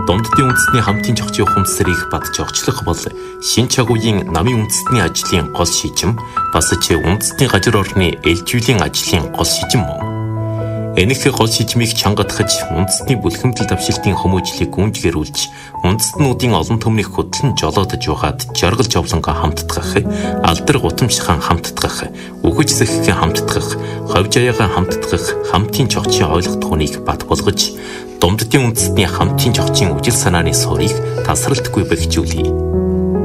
Домддын үндэстний хамтын зохицын ухамсарыг бат зохицлох бол шин чагуугийн намын үндэстний ажлын гол шийдвэр бас ч үндэстний газар орны ээлжүүлэн ажлын гол шийдвэр мөн. Энэхүү гол шийдвэрийг чангадахж үндэстний бүлхэмдэл давшилтын хүмүүжлийг гүнжгэрүүлж үндэстнүүдийн олон төмнийг хөтлөн жолоодож угаад жаргал жовлонго хамтдах, алдар гутамшхан хамтдах, үхэж сэххэн хамтдах, ховжаяагаа хамтдах хамтын зохицын ойлгох түүнийг бат болгож Домддын үндэстний хамтын зохицын үжил санааны суурийг тасралтгүй бэхжүүлье.